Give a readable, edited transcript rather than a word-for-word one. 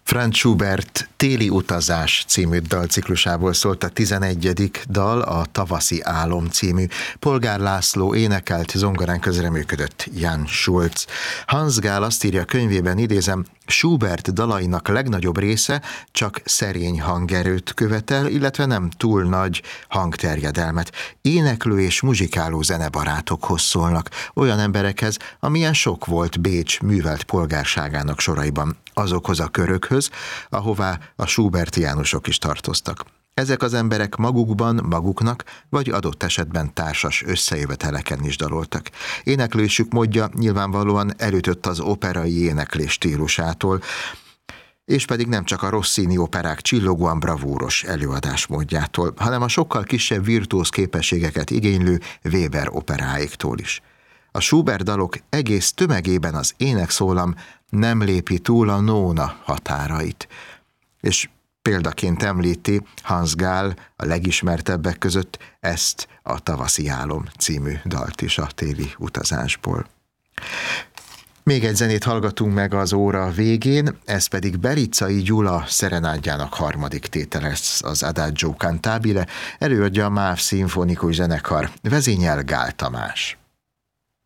Franz Schubert Téli utazás című dalciklusából szólt a 11. dal, a Tavaszi álom című. Polgár László énekelt, zongorán közreműködött Jan Schulz. Hans Gál azt írja a könyvében, idézem, Schubert dalainak legnagyobb része csak szerény hangerőt követel, illetve nem túl nagy hangterjedelmet. Éneklő és muzsikáló zenebarátokhoz szólnak, olyan emberekhez, amilyen sok volt Bécs művelt polgárságának soraiban, azokhoz a körökhöz, ahová a Schubertiánusok is tartoztak. Ezek az emberek maguknak, vagy adott esetben társas összejöveteleken is daloltak. Éneklésük módja nyilvánvalóan elütött az operai éneklés stílusától, és pedig nem csak a Rossini operák csillogóan bravúros előadásmódjától, hanem a sokkal kisebb virtuóz képességeket igénylő Weber operáiktól is. A Schubert dalok egész tömegében az énekszólam nem lépi túl a nóna határait. És példaként említi Hans Gál a legismertebbek között ezt a Tavaszi álom című dalt is a téli utazásból. Még egy zenét hallgatunk meg az óra végén, ez pedig Bericai Gyula szerenádjának harmadik tétele lesz, az Adagio Cantabile, előadja a MÁV Szimfonikus Zenekar, vezényel Gál Tamás.